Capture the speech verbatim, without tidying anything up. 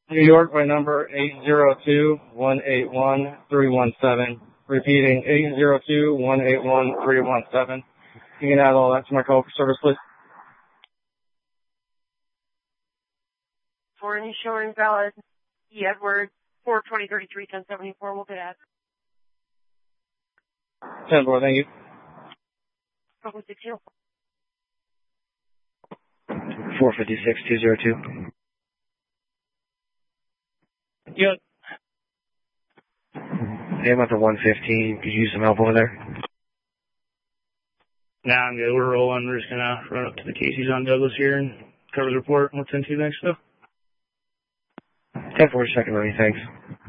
New York by number eight zero two, one eight one, three one seven. Repeating, eight zero two, one eight one, three one seven. You can add all that to my call for service, please. For any showing valid, E. Edward, four twenty thirty-three, ten seventy-four, we'll get at. ten four, thank you. Couple six zero. four fifty-six, two zero two. Yep. Hey, I'm up to one fifteen. Could you use some help over there? Nah, I'm good. We're rolling. We're just going to run up to the Casey's on Douglas here and cover the report. What's into next, though? ten four, second, let me, thanks.